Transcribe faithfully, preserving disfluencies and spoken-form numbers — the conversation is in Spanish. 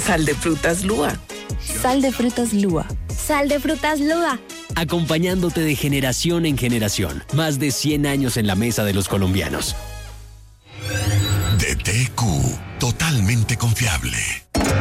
Sal de frutas Lúa. Sal de frutas Lúa. Sal de frutas Lúa. Acompañándote de generación en generación. Más de cien años en la mesa de los colombianos. D T Q, totalmente confiable.